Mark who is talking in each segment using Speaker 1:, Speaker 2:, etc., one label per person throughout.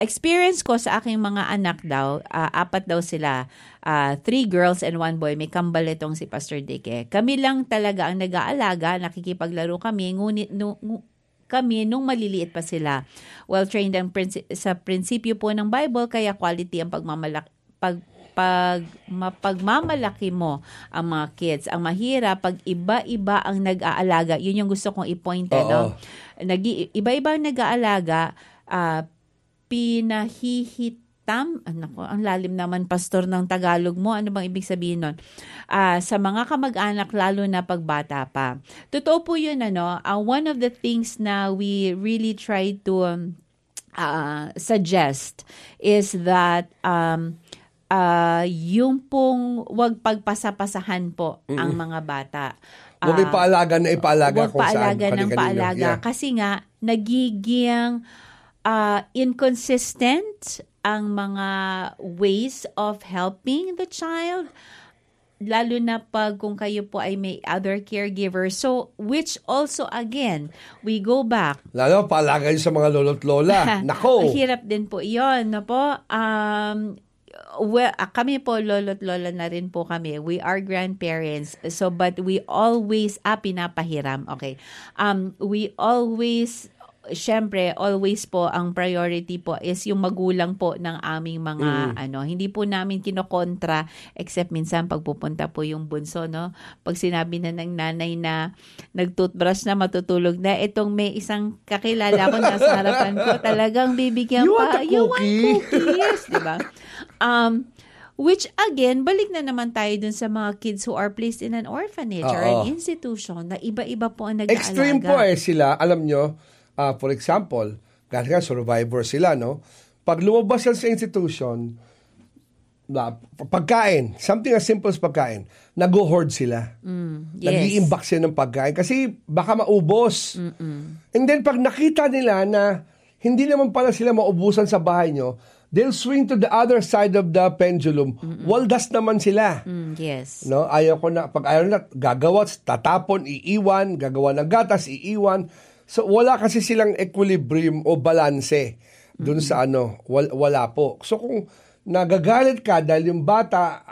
Speaker 1: experience ko sa aking mga anak daw, 4 daw sila, 3 girls and 1 boy. May kambal itong si Pastor Dick eh. Kami lang talaga ang nag-aalaga, nakikipaglaro kami, ngunit kami nung maliliit pa sila. Well-trained sa prinsipyo po ng Bible, kaya quality ang pagmamalaki mo ang mga kids. Ang mahirap, pag iba-iba ang nag-aalaga, yun yung gusto kong i-point, no? Iba-iba ang nag-aalaga, pinahihitam, ang lalim naman, pastor, ng Tagalog mo. Ano bang ibig sabihin nun? Sa mga kamag-anak, lalo na pagbata pa. Totoo po yun, one of the things na we really try to suggest is that yung pong wag pagpasapasahan po ang mga bata.
Speaker 2: Huwag ipaalaga na ipaalaga
Speaker 1: kung saan. Huwag paalaga ng paalaga. Yeah. Kasi nga, nagiging inconsistent ang mga ways of helping the child, lalo na pag kung kayo po ay may other caregivers. So, which also, again, we go back.
Speaker 2: Lalo, paalaga yun sa mga lolo't lola. Nako!
Speaker 1: Hirap din po yun, na po. Well, kami po, lolo't lola na rin po kami. We are grandparents. So, but we always, pinapahiram. Okay. We always, syempre, always po, ang priority po is yung magulang po ng aming mga, hindi po namin kinokontra, except minsan pagpupunta po yung bunso, no? Pag sinabi na ng nanay na nag-toothbrush na, matutulog na, itong may isang kakilala ko nasa harapan ko, talagang bibigyan pa. You want cookies? Diba? Which again, balik na naman tayo dun sa mga kids who are placed in an orphanage or an institution na iba-iba po ang nag-aalaga.
Speaker 2: Extreme po sila, alam nyo, for example, kasi survivor sila, no? Pag lumabas sila sa institution, pagkain, something as simple as pagkain, nag-hoard sila.
Speaker 1: Yes.
Speaker 2: Nag-iimbak sila ng pagkain kasi baka maubos. And then pag nakita nila na hindi naman pala sila maubusan sa bahay nyo, they'll swing to the other side of the pendulum. Waldas naman sila.
Speaker 1: Yes.
Speaker 2: No? Pag ayaw na, gagawa, tatapon, iiwan, gagawa ng gatas, iiwan. So, wala kasi silang equilibrium o balanse dun sa wala po. So, kung nagagalit ka dahil yung bata,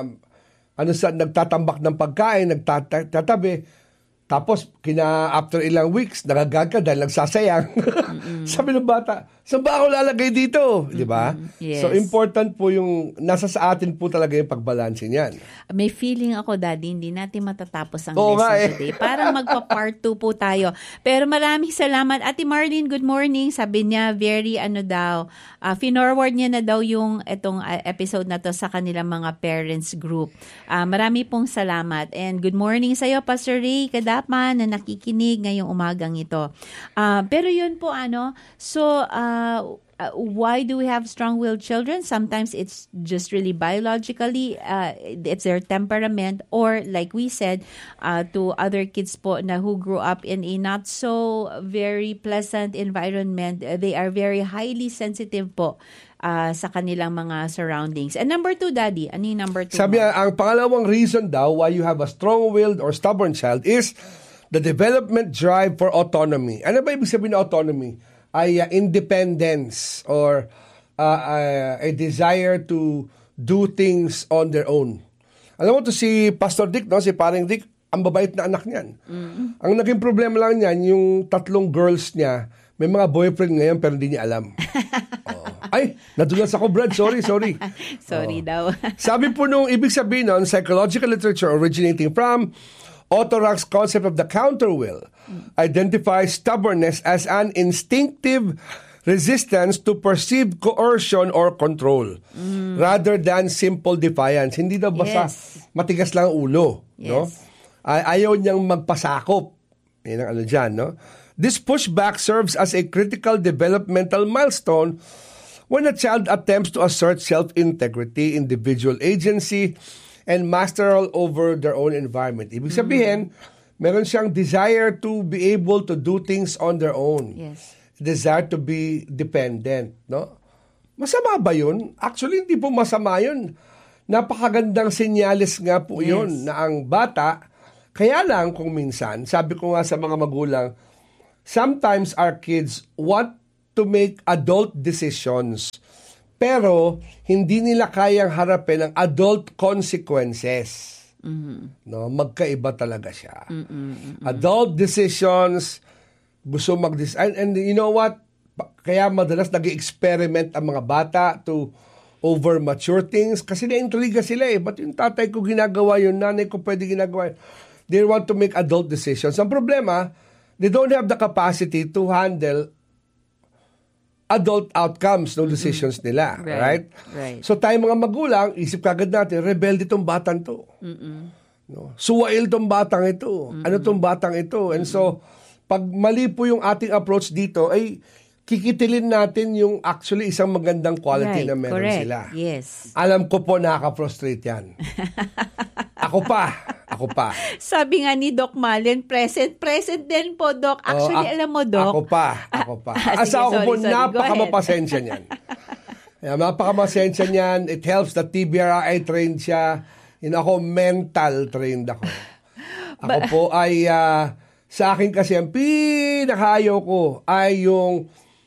Speaker 2: nagtatambak ng pagkain, nagtatabi, tapos, after ilang weeks, nagagag ka dahil nagsasayang. Sabi ng bata, saan ba ako lalagay dito? Di ba?
Speaker 1: Yes.
Speaker 2: So, important po yung, nasa sa atin po talaga yung pagbalanse niyan.
Speaker 1: May feeling ako, Daddy, hindi natin matatapos ang lesson today. Parang magpa-part 2 po tayo. Pero maraming salamat. Ate Marlene, good morning. Sabi niya, very finorward niya na daw yung itong episode na to sa kanilang mga parents group. Marami pong salamat. And good morning sa iyo, Pastor Ray Kadapman, na nakikinig ngayong umagang ito. Pero yun po, so, why do we have strong-willed children? Sometimes it's just really biologically, it's their temperament, or like we said, to other kids po na who grew up in a not so very pleasant environment, they are very highly sensitive po sa kanilang mga surroundings. And number 2, Daddy, ano yung number 2?
Speaker 2: Sabi niya, ang pangalawang reason daw why you have a strong-willed or stubborn child is the development drive for autonomy. Ano ba ibig sabihin ng autonomy? Ay independence or a desire to do things on their own. Alam mo to si Pastor Dick, no? Si Paring Dick, ang babait na anak niyan. Ang naging problema lang niyan, yung 3 girls niya, may mga boyfriend ngayon pero hindi niya alam. Ay, nadulas ako, Brad. Sorry.
Speaker 1: Sorry daw.
Speaker 2: Sabi po nung ibig sabihin nun, psychological literature originating from Otto Rank's concept of the counterwill identifies stubbornness as an instinctive resistance to perceived coercion or control rather than simple defiance. Hindi daw basta matigas lang ang ulo.
Speaker 1: Yes.
Speaker 2: No? Ayaw niyang magpasakop. Yan ang dyan, no? This pushback serves as a critical developmental milestone when a child attempts to assert self-integrity, individual agency, and masteral over their own environment. Ibig sabihin, meron siyang desire to be able to do things on their own.
Speaker 1: Yes.
Speaker 2: Desire to be dependent, no? Masama ba yun? Actually, hindi po masama yun. Napakagandang senyales nga po yun na ang bata, kaya lang kung minsan, sabi ko nga sa mga magulang, sometimes our kids want to make adult decisions. Pero, hindi nila kayang harapin ang adult consequences. No, magkaiba talaga siya. Adult decisions, gusto and you know what? Kaya madalas nag-experiment ang mga bata to over mature things kasi na-intriga sila Ba't yung tatay ko ginagawa yun, nanay ko pwede ginagawa yun? They want to make adult decisions. Ang problema, they don't have the capacity to handle adult outcomes ng decisions nila. Right? So tayo mga magulang, isip kagad natin, rebelde tong batang to. No? Suwail tong batang ito. Ano tong batang ito? And so, pag mali po yung ating approach dito, ay kikitilin natin yung actually isang magandang quality na meron sila.
Speaker 1: Yes.
Speaker 2: Alam ko po nakaka-frustrate yan. Ako pa.
Speaker 1: Sabi nga ni Doc Malen, present din po, Doc. Actually, alam mo, Doc.
Speaker 2: Ako pa. Asawa ko po, napaka-mapasensya niyan. Napaka-masensya niyan. It helps that TBRI trained siya. Ako, mental trained ako. Ako po ay, sa akin kasi, ang pinakayaw ko ay yung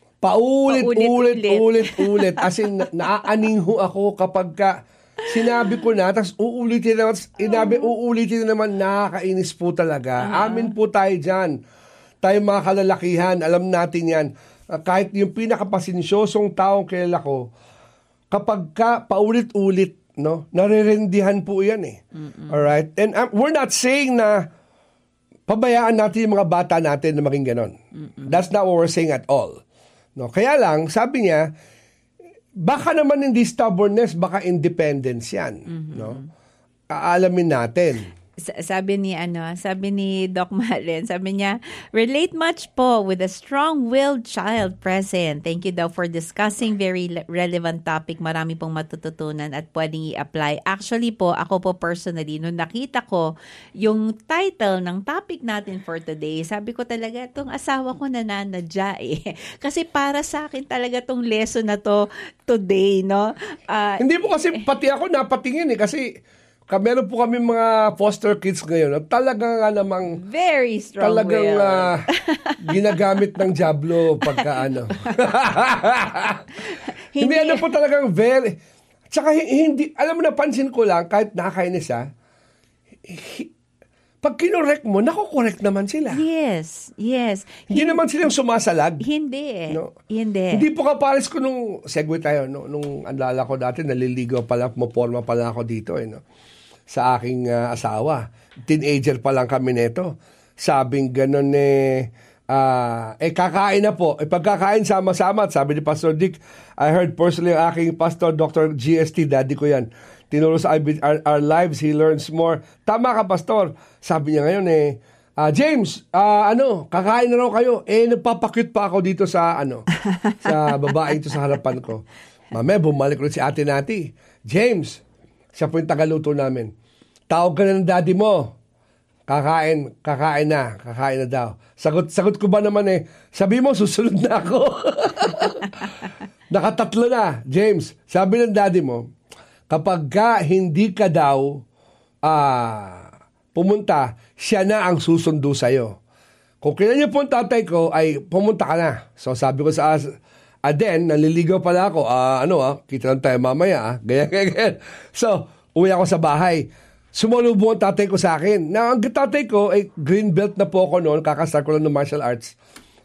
Speaker 2: paulit-ulit. As in, naaaninho ako kapag sinabi ko na, tapos uulitin naman, nakakainis po talaga. Amin po tayo dyan. Tayo mga kalalakihan, alam natin yan. Kahit yung pinakapasinsyosong taong kilala ko, kapag paulit-ulit, no, narirendihan po yan Alright? And we're not saying na pabayaan natin yung mga bata natin na maging ganon. That's not what we're saying at all. No, kaya lang, sabi niya, baka naman hindi stubbornness, baka independence yan. No? Aalamin natin.
Speaker 1: Sabi ni Doc Malen, sabi niya, relate much po with a strong-willed child present. Thank you daw for discussing very relevant topic. Marami pong matututunan at pwedeng i-apply. Actually po, ako po personally, nung nakita ko yung title ng topic natin for today, sabi ko talaga, itong asawa ko nananadya Kasi para sa akin talaga itong lesson na to today, no?
Speaker 2: Hindi po kasi pati ako napatingin kasi meron po kami mga foster kids ngayon at talagang namang
Speaker 1: very strong
Speaker 2: talagang ginagamit ng Diablo pagka hindi po talagang very, tsaka hindi, alam mo, napansin ko lang kahit nakakainis pag kinorek mo, nakokorek naman sila.
Speaker 1: Yes.
Speaker 2: Hindi naman silang sumasalag.
Speaker 1: Hindi.
Speaker 2: No?
Speaker 1: Hindi
Speaker 2: po kapares ko nung segue tayo, nung andala ko dati, naliligaw pala, pumaporma pala ako dito no? Sa aking asawa. Teenager pa lang kami nito. Sabing ganun kakain na po. Pagkakain sama-sama, sabi ni Pastor Dick, I heard personally ang aking pastor, Dr. GST, daddy ko yan. Tinuro sa our lives, he learns more. Tama ka, Pastor. Sabi niya ngayon James, kakain na raw kayo. Nagpapakute pa ako dito sa sa babaeng to sa harapan ko. Mamaya, bumalik ulit si ate nati. James, siya po yung tagaluto namin. Tawag ka na ng daddy mo. Kakain na daw. Sagot ko ba naman sabi mo, susunod na ako. Nakatatlo na, James. Sabi ng daddy mo, kapag hindi ka daw pumunta, siya na ang susundo sa'yo. Kung kailan niyo po ang tatay ko, ay pumunta ka na. So sabi ko sa Aden, naliligaw pala ako. Kita lang tayo mamaya. Ganyan. So, uwi ako sa bahay. Sumalubong ang tatay ko sa akin. Na ang tatay ko, green belt na po ako noon. Kakastart ko lang ng martial arts.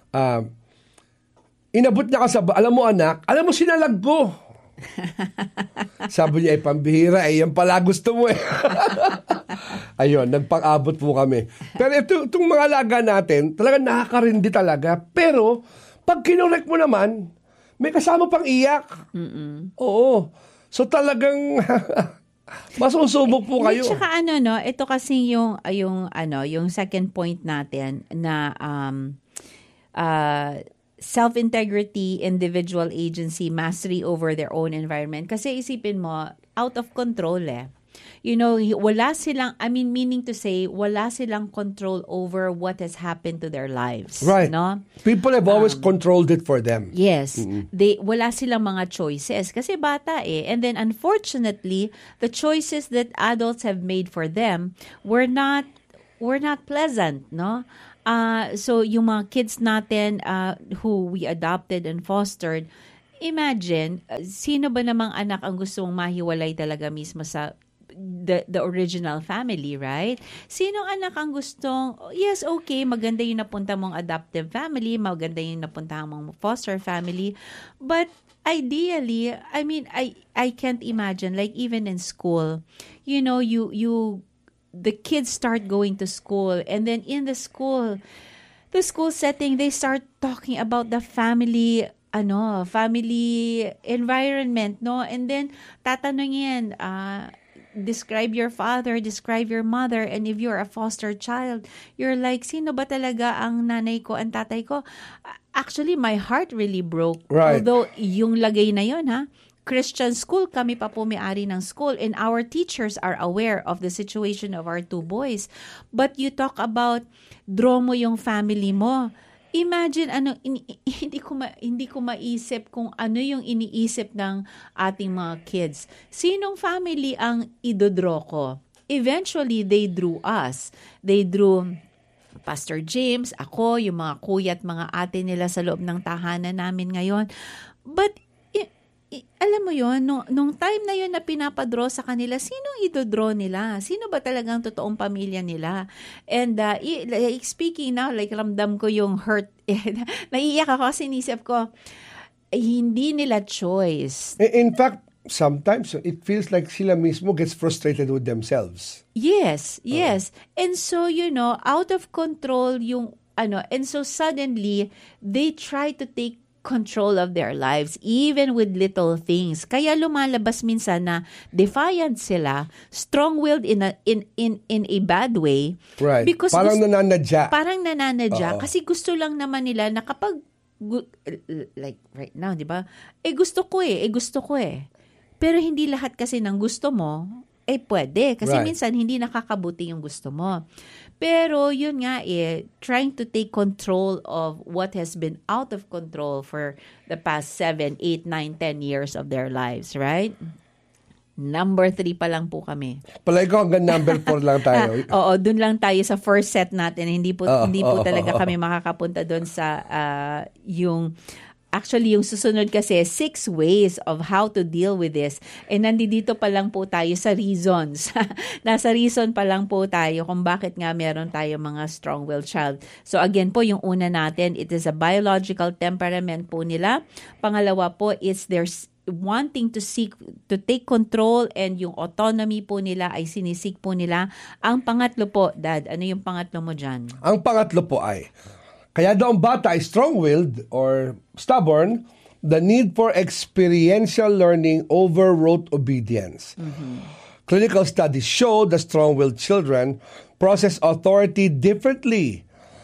Speaker 2: Inabot niya ka alam mo anak, alam mo sinalag ko. Sabi niya, pambihira. Yan pala gusto mo Ayun, nagpang-abot po kami. Pero itong mga alaga natin, talaga nakakarindi talaga. Pero, pag kinorek mo naman, may kasama pang iyak. Oo. So talagang masusubok po kayo.
Speaker 1: Tsaka ito kasi yung second point natin na self-integrity, individual agency, mastery over their own environment. Kasi isipin mo, out of control wala silang, meaning to say, wala silang control over what has happened to their lives.
Speaker 2: Right.
Speaker 1: No?
Speaker 2: People have always controlled it for them.
Speaker 1: Yes. Wala silang mga choices kasi bata And then unfortunately, the choices that adults have made for them were not pleasant, no? So yung mga kids natin who we adopted and fostered, imagine, sino ba namang anak ang gusto mong mahiwalay talaga mismo sa the original family, right? Sinong anak ang gustong, yes, okay, maganda yung napunta mong adoptive family, maganda yung napunta mong foster family, but ideally, I mean, I can't imagine, like even in school, you know, the kids start going to school, and then in the school setting, they start talking about the family environment, no? And then tatanungin, describe your father, describe your mother, and if you're a foster child, you're like, sino ba talaga ang nanay ko, ang tatay ko? Actually, my heart really broke.
Speaker 2: Right.
Speaker 1: Although, yung lagay na yun, Christian school, kami pa po may-ari ng school, and our teachers are aware of the situation of our 2 boys. But you talk about, draw mo yung family mo. Imagine, hindi ko maisip kung ano yung iniisip ng ating mga kids. Sinong family ang idodraw ko? Eventually, they drew us. They drew Pastor James, ako, yung mga kuya at mga ate nila sa loob ng tahanan namin ngayon. But alam mo yun, nung time na yun na pinapadraw sa kanila, sinong idodraw nila? Sino ba talagang totoong pamilya nila? And like speaking now, like ramdam ko yung hurt. Naiiyak ako kasi inisip ko, hindi nila choice.
Speaker 2: In fact, sometimes it feels like sila mismo gets frustrated with themselves.
Speaker 1: Yes. And so, out of control yung and so suddenly, they try to take control of their lives, even with little things. Kaya lumalabas minsan na defiant sila, strong-willed in a bad way.
Speaker 2: Right.
Speaker 1: Because
Speaker 2: parang nananadya.
Speaker 1: Kasi gusto lang naman nila na kapag, like right now, di ba? Gusto ko eh. Pero hindi lahat kasi ng gusto mo, pwede. Kasi
Speaker 2: right.
Speaker 1: Minsan, hindi nakakabuti yung gusto mo. Pero yun nga trying to take control of what has been out of control for the past 7, 8, 9, 10 years of their lives, right? Number 3 pa lang po kami.
Speaker 2: Palagi ko hanggang number 4 lang tayo.
Speaker 1: Oo, dun lang tayo sa first set natin. Hindi po talaga kami makakapunta dun sa Actually, yung susunod kasi, 6 ways of how to deal with this. And nandito pa lang po tayo sa reasons. Nasa reason pa lang po tayo kung bakit nga meron tayo mga strong-willed child. So again po, yung una natin, it is a biological temperament po nila. Pangalawa po, it's their wanting to take control, and yung autonomy po nila ay sinisik po nila. Ang pangatlo po, Dad, ano yung pangatlo mo dyan?
Speaker 2: Ang pangatlo po ay, kaya daw ang bata ay strong-willed or stubborn, the need for experiential learning overrode obedience. Mm-hmm. Clinical studies show that strong-willed children process authority differently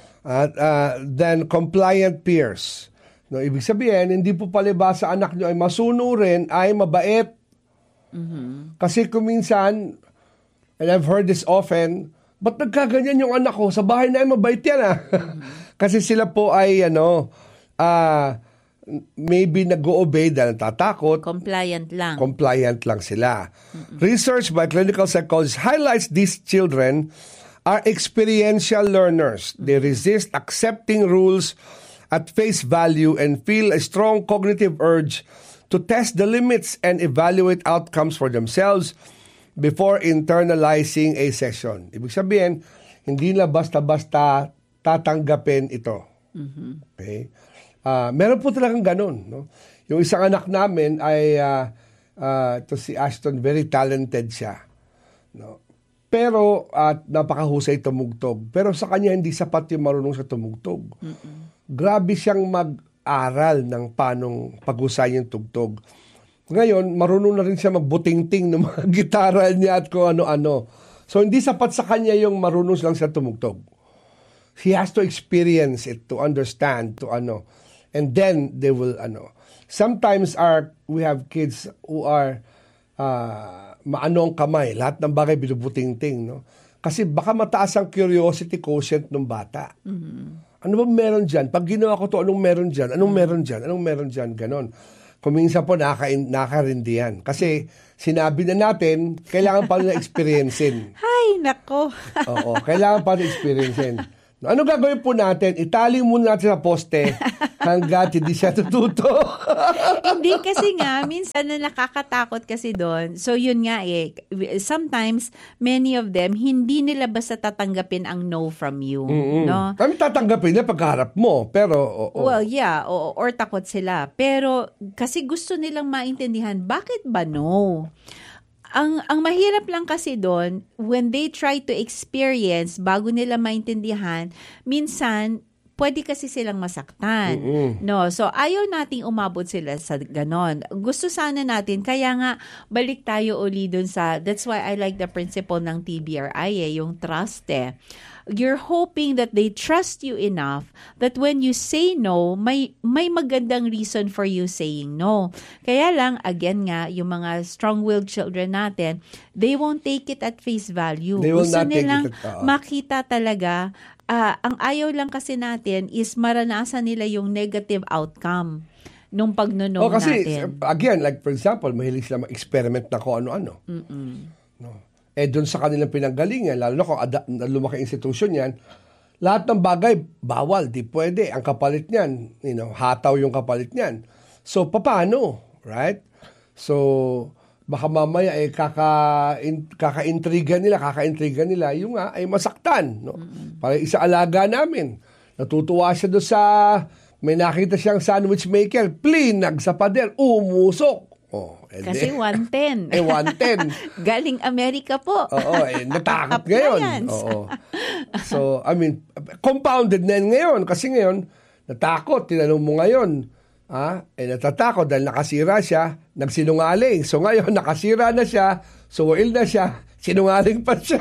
Speaker 2: than compliant peers. No, ibig sabihin, hindi po palibasa anak nyo ay masunurin, ay mabait. Mm-hmm. Kasi kung minsan, and I've heard this often, ba't nagkaganyan yung anak ko? Sa bahay na ay mabait yan Mm-hmm. Kasi sila po ay maybe nag-o-obey dahil natatakot.
Speaker 1: Compliant lang
Speaker 2: sila. Mm-mm. Research by clinical psychologists highlights these children are experiential learners. They resist accepting rules at face value and feel a strong cognitive urge to test the limits and evaluate outcomes for themselves before internalizing a session. Ibig sabihin, hindi na basta-basta tatanggapin ito. Mm-hmm. Okay? Meron po talagang ganun. No? Yung isang anak namin ay, ito si Ashton, very talented siya. No? Pero, napakahusay tumugtog. Pero sa kanya, hindi sapat yung marunong sa tumugtog. Mm-mm. Grabe siyang mag-aral ng panong paghusay yung tugtog. Ngayon, marunong na rin siya magbutingting ng mga gitara niya at kung ano-ano. So, hindi sapat sa kanya yung marunong lang siya tumugtog. He has to experience it to understand, and then they will, Sometimes we have kids who are maano ang kamay, lahat ng bagay binubuting-ting, no? Kasi baka mataas ang curiosity quotient ng bata. Mm-hmm. Ano ba meron dyan? Pag ginawa ko to, anong meron dyan? Anong meron dyan? Anong meron dyan? Ganon. Kung minsan po nakarindi yan. Kasi sinabi na natin, kailangan pa rin na experiencein.
Speaker 1: Hay, nako.
Speaker 2: Oo, kailangan pa rin experiencein. Ano gagawin po natin? Itali muna natin sa poste hanggat hindi siya tututo.
Speaker 1: Hindi kasi nga, minsan na nakakatakot kasi doon. So yun nga sometimes, many of them, hindi nila basta tatanggapin ang no from you. No?
Speaker 2: Kami tatanggapin na pagkaharap mo, pero...
Speaker 1: Well, yeah, or takot sila. Pero kasi gusto nilang maintindihan, bakit ba no? Ang mahirap lang kasi doon, when they try to experience, bago nila maintindihan, minsan, pwede kasi silang masaktan. No? So, ayaw nating umabot sila sa ganon. Gusto sana natin, kaya nga, balik tayo uli doon that's why I like the principle ng TBRI, yung trust You're hoping that they trust you enough that when you say no, may magandang reason for you saying no. Kaya lang, again nga, yung mga strong-willed children natin, they won't take it at face value. Gusto nilang makita talaga, ang ayaw lang kasi natin is maranasan nila yung negative outcome nung pagnono
Speaker 2: kasi,
Speaker 1: natin.
Speaker 2: Again, like for example, mahilig sila mag-experiment na kung ano-ano. No. Doon sa kanilang pinanggalingan, lalo na kung lumaki institution yan, lahat ng bagay, bawal, di pwede. Ang kapalit niyan, hataw yung kapalit niyan. So, paano? Right? So, baka mamaya kaka-intriga nila, yung nga ay masaktan. No? Parang isa alaga namin. Natutuwa siya doon may nakita siyang sandwich maker, plinag sa pader, umusok.
Speaker 1: Kasi 110.
Speaker 2: 110.
Speaker 1: Galing Amerika po.
Speaker 2: Natakot ngayon. So, I mean, compounded na ngayon. Kasi ngayon, natakot. Tinanong mo ngayon, natatakot dahil nakasira siya, nagsinungaling. So ngayon, nakasira na siya, suwail na siya, sinungaling pa siya.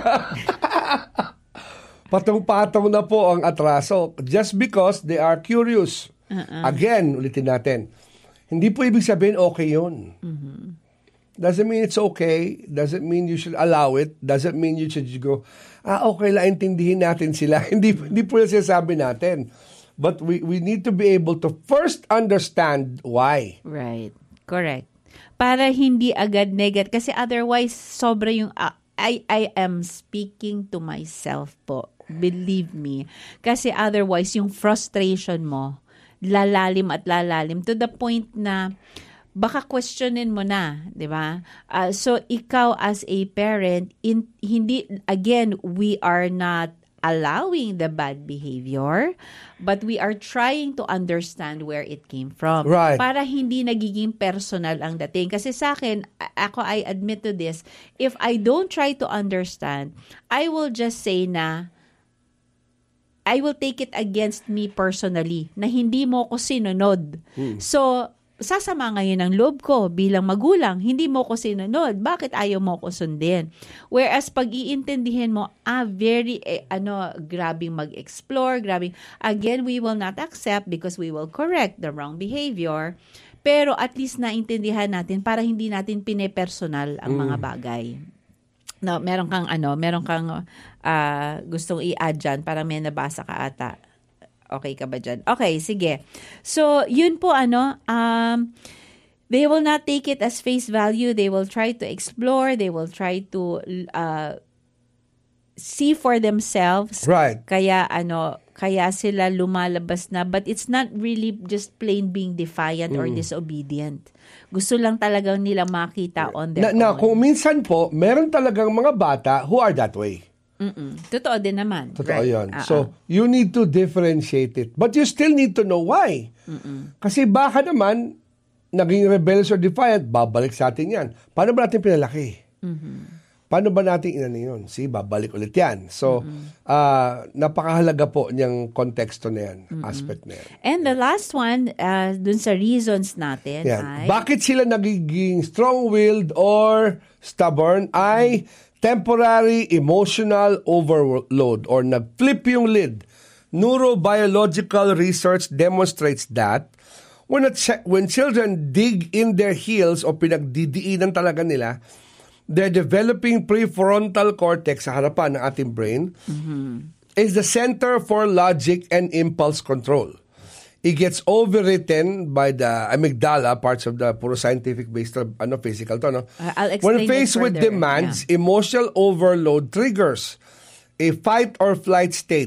Speaker 2: Patong-patong na po ang atraso. Just because they are curious. Again, ulitin natin. Hindi po ibig sabihin okay yun. Doesn't mean it's okay. Doesn't mean you should allow it. Doesn't mean you should go, okay lang, intindihin natin sila. hindi po yung sinasabi natin. But we need to be able to first understand why.
Speaker 1: Right. Correct. Para hindi agad negative. Kasi otherwise, sobra yung, I am speaking to myself po. Believe me. Kasi otherwise, yung frustration mo, lalalim at lalalim to the point na baka questionin mo na, di ba? So, ikaw as a parent, hindi, again, we are not allowing the bad behavior, but we are trying to understand where it came from.
Speaker 2: Right.
Speaker 1: Para hindi nagiging personal ang dating. Kasi sa akin, I admit to this, if I don't try to understand, I will just say na, I will take it against me personally na hindi mo ko sinunod. So, sasama ngayon ang loob ko bilang magulang, hindi mo ko sinunod. Bakit ayaw mo ko sundin? Whereas pag iintindihin mo, very, grabing mag-explore, again, we will not accept because we will correct the wrong behavior. Pero at least naintindihan natin para hindi natin pinepersonal ang mga bagay. No, meron kang gustong i-add dyan, parang may nabasa ka ata. Okay ka ba dyan? Okay, sige. So, yun po they will not take it as face value. They will try to explore. They will try to see for themselves.
Speaker 2: Right.
Speaker 1: Kaya sila lumalabas na, but it's not really just plain being defiant or disobedient. Gusto lang talagang nila makita on their own.
Speaker 2: Kung minsan po, meron talagang mga bata who are that way.
Speaker 1: Totoo din naman.
Speaker 2: Totoo yun. So, you need to differentiate it. But you still need to know why. Kasi baka naman, naging rebellious or defiant, babalik sa atin yan. Paano ba natin pinalaki? Paano ba natin inano yun? Babalik ulit yan. So, napakahalaga po niyang konteksto na yan, aspect na yan.
Speaker 1: And the last one, dun sa reasons natin ay...
Speaker 2: Bakit sila nagiging strong-willed or stubborn ay temporary emotional overload or nag-flip yung lid. Neurobiological research demonstrates that when children dig in their heels o pinagdidiinan talaga nila, they're developing prefrontal cortex sa harapan ng ating brain is the center for logic and impulse control. It gets overwritten by the amygdala, parts of the puro scientific-based physical to.
Speaker 1: I'll explain
Speaker 2: when faced with demands, emotional overload triggers a fight or flight state.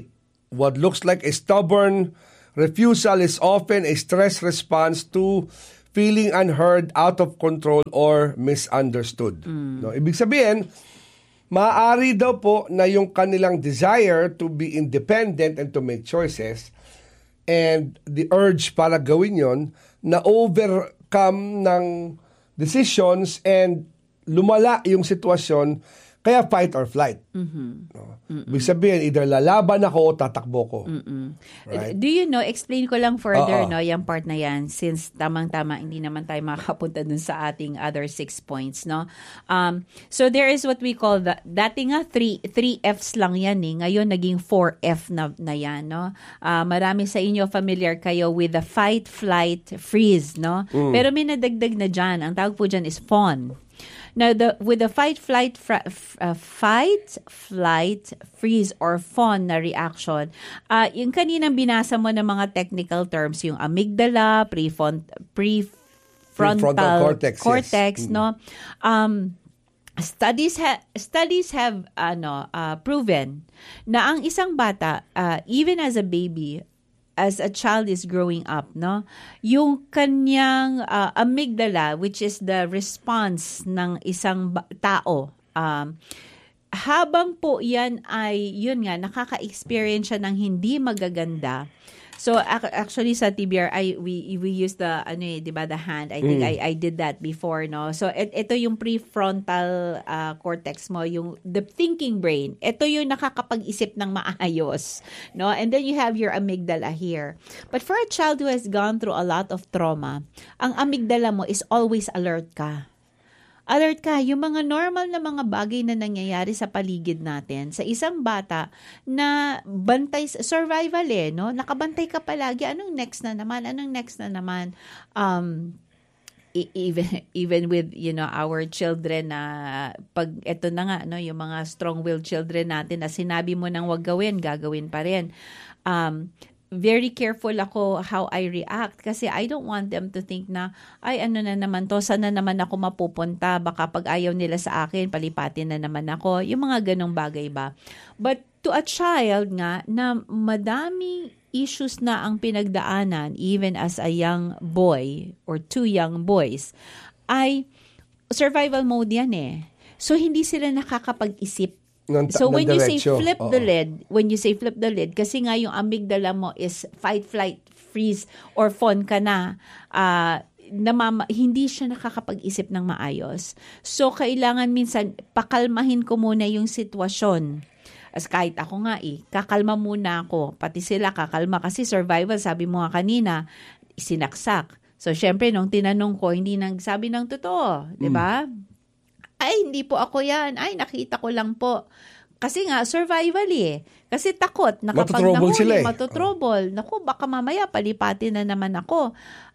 Speaker 2: What looks like a stubborn refusal is often a stress response to feeling unheard, out of control, or misunderstood. No? Ibig sabihin, maaari daw po na yung kanilang desire to be independent and to make choices and the urge para gawin yon na overcome ng decisions and lumala yung sitwasyon, kaya fight or flight. No? Ibig sabihin, either lalaban ako o tatakbo ko.
Speaker 1: Right? Do you know, explain ko lang further, no, yung part na yan, since tamang-tama, hindi naman tayo makakapunta dun sa ating other 6 points, no? So there is what we call, dati nga 3 F's lang yan ngayon naging 4F na yan, no? Marami sa inyo familiar kayo with the fight, flight, freeze, no? Pero may nadagdag na dyan, ang tawag po dyan is fawn. Now, with the fight, flight, freeze, or fawn na reaction, yung kaninang binasa mo ng mga technical terms, yung amygdala, prefrontal cortex, yes. No? Studies have proven na ang isang bata, even as a baby, as a child is growing up, no, yung kanyang amygdala, which is the response ng isang tao, habang po yan ay, yun nga, nakaka-experience siya ng hindi magaganda. So actually sa TBR, we use the diba, the hand. I think I did that before, no. So ito yung prefrontal cortex mo, yung the thinking brain. Ito yung nakakapag-isip ng maayos, no. And then you have your amygdala here. But for a child who has gone through a lot of trauma, ang amygdala mo is always alert ka. Alert ka, yung mga normal na mga bagay na nangyayari sa paligid natin, sa isang bata na bantay, survival no? Nakabantay ka palagi, anong next na naman? Even with, our children na pag eto na nga, no, yung mga strong-willed children natin na sinabi mo nang wag gawin, gagawin pa rin. Very careful ako how I react kasi I don't want them to think na, ay ano na naman to, saan na naman ako mapupunta, baka pag ayaw nila sa akin, palipatin na naman ako, yung mga ganong bagay ba. But to a child nga na madaming issues na ang pinagdaanan, even as a young boy or 2 young boys, ay survival mode yan So hindi sila nakakapag-isip. So when you say flip the lid, kasi nga yung amygdala mo is fight, flight, freeze, or fawn ka na, hindi siya nakakapag-isip ng maayos. So kailangan minsan, pakalmahin ko muna yung sitwasyon. As kahit ako nga kakalma muna ako. Pati sila kakalma kasi survival, sabi mo nga kanina, sinaksak. So syempre, nung tinanong ko, hindi nagsabi ng totoo, di ba? Ay, hindi po ako yan. Ay, nakita ko lang po. Kasi nga, survival Kasi takot.
Speaker 2: Matutrouble sila
Speaker 1: Matutrouble. Naku, baka mamaya palipatin na naman ako.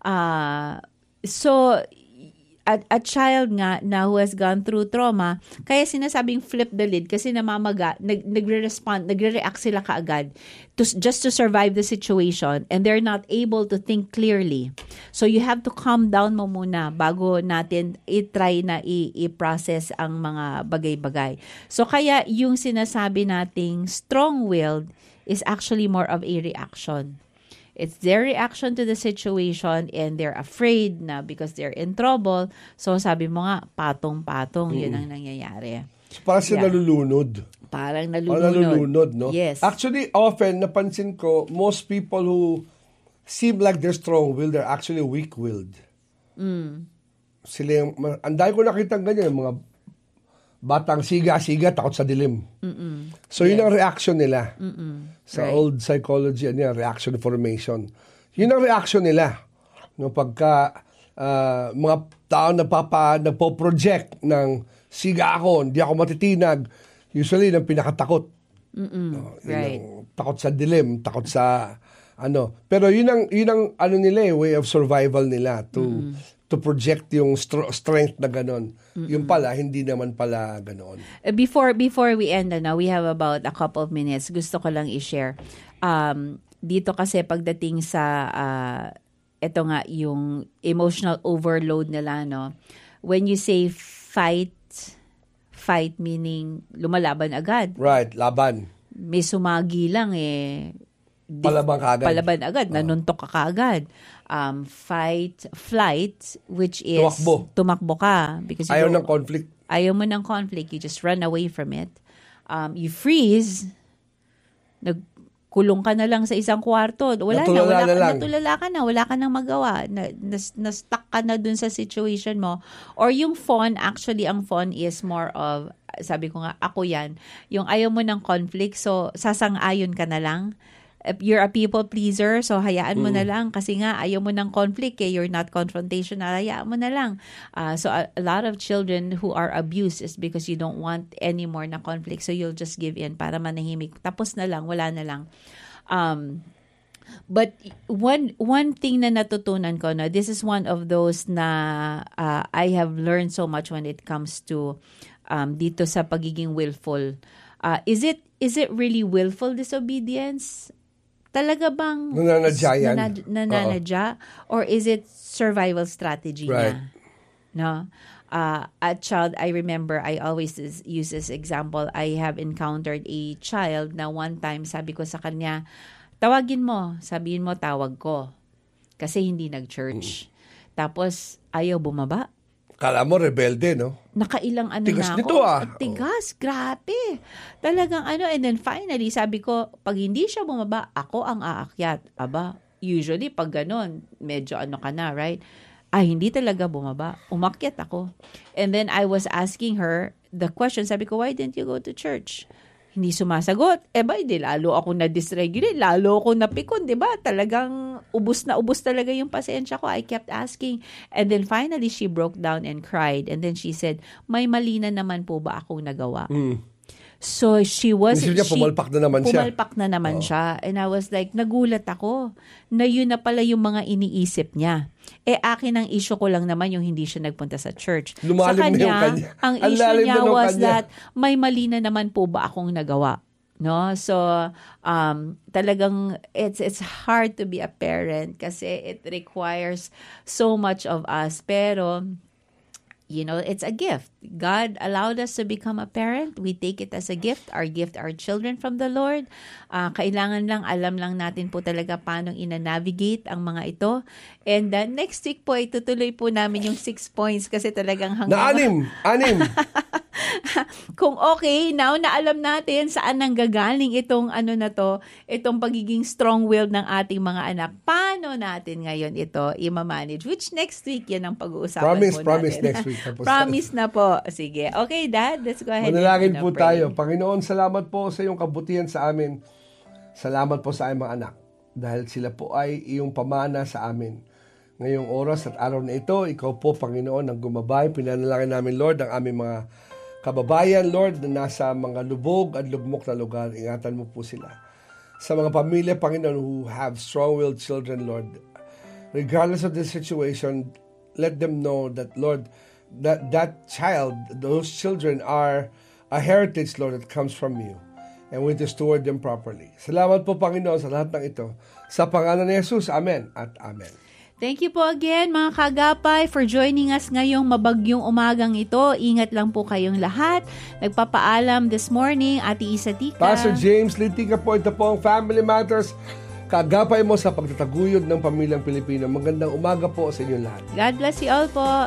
Speaker 1: So, a child nga na who has gone through trauma, kaya sinasabing flip the lid kasi namamaga, nagre-react sila kaagad just to survive the situation and they're not able to think clearly. So you have to calm down mo muna bago natin i-try na i-process ang mga bagay-bagay. So kaya yung sinasabi nating strong-willed is actually more of a reaction. It's their reaction to the situation and they're afraid na because they're in trouble. So sabi mo nga, patong-patong, yun ang nangyayari.
Speaker 2: So, parang sila nalulunod.
Speaker 1: Parang nalulunod,
Speaker 2: no?
Speaker 1: Yes.
Speaker 2: Actually, often, napansin ko, most people who seem like they're strong-willed, they're actually weak-willed. Sila yung, ang dahil ko nakita ganyan, mga batang siga-siga, takot sa dilim. So, yun ang reaction nila. Sa old psychology, reaction formation. Yun ang reaction nila. No, pagka mga tao nagpo-project ng siga ako, hindi ako matitinag, usually, yung pinakatakot. No, yung takot sa dilim, takot sa Pero yun ang nila, way of survival nila to project yung strength na ganon. Yung pala, hindi naman pala ganon.
Speaker 1: Before we end, we have about a couple of minutes. Gusto ko lang i-share. Dito kasi pagdating sa, ito nga, yung emotional overload nila, no? When you say fight meaning lumalaban agad.
Speaker 2: Right, laban.
Speaker 1: may sumagi lang palaban agad, nanuntok ka kaagad. Fight, flight, which is tumakbo ka. Because
Speaker 2: ayaw ng conflict.
Speaker 1: Ayaw mo ng conflict. You just run away from it. You freeze, nagkulong ka na lang sa isang kwarto. Natulala ka na, wala ka nang magawa. Na-stuck ka na dun sa situation mo. Or yung fawn, actually, ang fawn is more of, sabi ko nga, ako yan. Yung ayaw mo ng conflict, so sasang-ayon ka na lang. You're a people pleaser, so hayaan mo na lang kasi nga ayaw mo ng conflict, you're not confrontational, hayaan mo na lang. So a lot of children who are abused is because you don't want any more na conflict, so you'll just give in para manahimik. Tapos na lang, wala na lang. But one thing na natutunan ko, na this is one of those na I have learned so much when it comes to dito sa pagiging willful. Is it really willful disobedience? Talaga bang nananadya? Or is it survival strategy niya? No? A child, I remember, I always use this example. I have encountered a child na one time, sabi ko sa kanya, tawagin mo, sabihin mo tawag ko. Kasi hindi nag-church. Tapos, ayaw bumaba.
Speaker 2: Kala mo rebelde, no?
Speaker 1: Nakailang
Speaker 2: tigas
Speaker 1: na ako.
Speaker 2: Nito,
Speaker 1: Tigas, grabe. Talagang and then finally, sabi ko, pag hindi siya bumaba, ako ang aakyat. Aba, usually pag ganun, medyo ka na, right? Hindi talaga bumaba. Umakyat ako. And then I was asking her the question, sabi ko, why didn't you go to church? Hindi sumasagot. Di lalo ako na-dysregulate, lalo ako napikon, di ba? Talagang ubus talaga yung pasensya ko. I kept asking. And then finally, she broke down and cried. And then she said, may mali na naman po ba akong nagawa? So
Speaker 2: pumalpak na naman
Speaker 1: siya. And I was like, nagulat ako na yun na pala yung mga iniisip niya. Akin ang issue ko lang naman yung hindi siya nagpunta sa church.
Speaker 2: Lumalim sa kanya,
Speaker 1: ang issue niya was that may mali na naman po ba akong nagawa? No? So, talagang it's hard to be a parent kasi it requires so much of us. Pero, it's a gift. God allowed us to become a parent. We take it as a gift. Our children from the Lord. Kailangan lang, alam lang natin po talaga paano ina-navigate ang mga ito. And next week po, itutuloy po namin yung 6 points kasi talagang hanggang...
Speaker 2: Anim.
Speaker 1: Kung okay, now na alam natin saan nanggagaling itong itong pagiging strong-willed ng ating mga anak. Paano natin ngayon ito i-manage? Which next week yan ang pag-uusapan po natin.
Speaker 2: Promise next week.
Speaker 1: Promise na po. Sige. Okay, Dad, let's go ahead.
Speaker 2: Manalangin po tayo. Panginoon, salamat po sa iyong kabutihan sa amin. Salamat po sa aming mga anak. Dahil sila po ay iyong pamana sa amin. Ngayong oras at araw na ito, ikaw po, Panginoon, ang gumabay. Pinanalangin namin, Lord, ang aming mga kababayan, Lord, na nasa mga lubog at lugmok na lugar. Ingatan mo po sila. Sa mga pamilya, Panginoon, who have strong-willed children, Lord, regardless of the situation, let them know that, Lord, that child, those children are a heritage, Lord, that comes from you. And we to steward them properly. Salamat po, Panginoon, sa lahat ng ito. Sa pangalan ni Jesus, Amen at Amen.
Speaker 1: Thank you po again, mga kagapay, for joining us ngayong mabagyong umagang ito. Ingat lang po kayong lahat. Nagpapaalam this morning, Ate Isa Tika.
Speaker 2: Pastor James Litika po, ito po ang Family Matters. Kagapay mo sa pagtataguyod ng pamilyang Pilipino. Magandang umaga po sa inyo lahat.
Speaker 1: God bless you all po.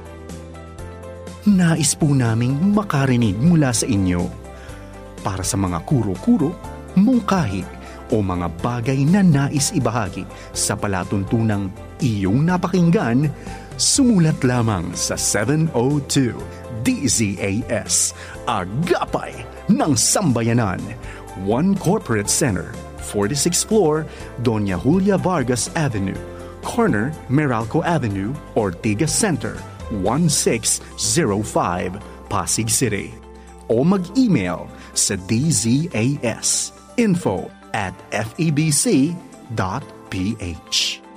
Speaker 3: Nais po naming makarinig mula sa inyo. Para sa mga kuro-kuro, mungkahi, o mga bagay na nais ibahagi sa palatuntunang iyong napakinggan, sumulat lamang sa 702 DZAS, Agapay ng Sambayanan, 1 Corporate Center, 46th floor, Doña Julia Vargas Avenue, corner Meralco Avenue, Ortigas Center, 1605, Pasig City. O mag-email sa dzas info@febc.ph.